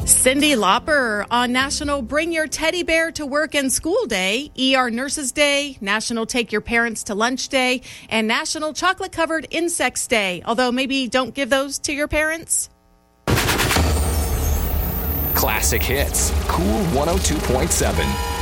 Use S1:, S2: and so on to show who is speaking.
S1: Cyndi Lauper on National Bring Your Teddy Bear to Work and School Day, ER Nurses Day, National Take Your Parents to Lunch Day, and National Chocolate Covered Insects Day. Although maybe don't give those to your parents.
S2: Classic Hits, Cool 102.7.